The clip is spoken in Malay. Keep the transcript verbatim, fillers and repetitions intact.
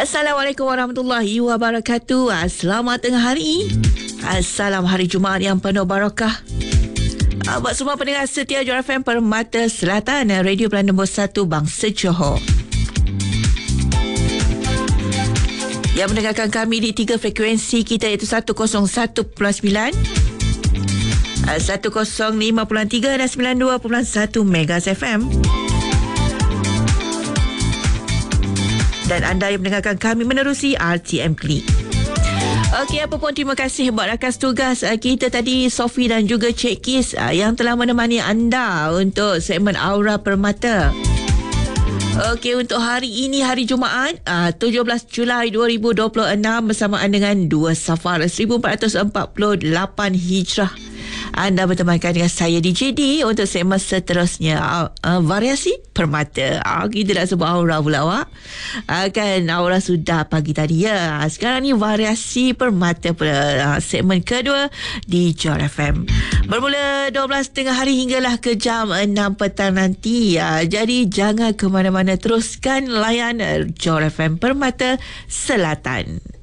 Assalamualaikum warahmatullahi wabarakatuh. Selamat tengah hari. Assalam hari Jumaat yang penuh barakah. Buat semua pendengar setia Johor F M Permata Selatan, radio pilihan nombor satu Bangsa Johor, yang mendengarkan kami di tiga frekuensi kita, iaitu seratus satu perpuluhan sembilan, seratus lima perpuluhan tiga dan sembilan puluh dua perpuluhan satu Megas F M. Dan anda yang mendengarkan kami menerusi R T M Klik. Okey, apa pun terima kasih buat rakan tugas kita tadi, Sofi dan juga Cik Kis, yang telah menemani anda untuk segmen Aura Permata. Okey, untuk hari ini, hari Jumaat, tujuh belas Julai dua ribu dua puluh enam, bersamaan dengan dua Safar seribu empat ratus empat puluh lapan Hijrah. Anda bertemankan dengan saya D J D untuk segmen seterusnya, uh, Variasi Permata. uh, Kita dah sebut Aura pula, awak uh, kan Aura sudah pagi tadi ya. Sekarang ni Variasi Permata pula, uh, segmen kedua di Johor F M. Bermula dua belas tengah hari hinggalah ke jam enam petang nanti. uh, Jadi jangan ke mana-mana, teruskan layan uh, Johor F M Permata Selatan.